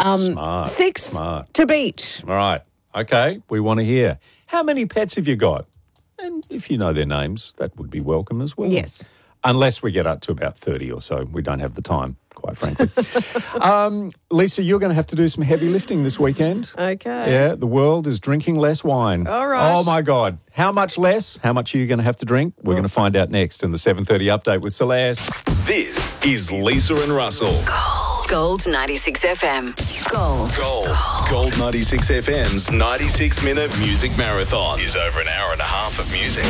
Smart. 6 Smart. to beat. All right. Okay. We want to hear. How many pets have you got? And if you know their names, that would be welcome as well. Yes. Unless we get up to about 30 or so. We don't have the time, quite frankly. Lisa, you're going to have to do some heavy lifting this weekend. Okay. Yeah, the world is drinking less wine. All right. Oh, my God. How much less? How much are you going to have to drink? We're going to find out next in the 7:30 update with Celeste. This is Lisa and Russell. Gold 96 FM. Gold 96 FM's 96-minute music marathon is over an hour and a half of music.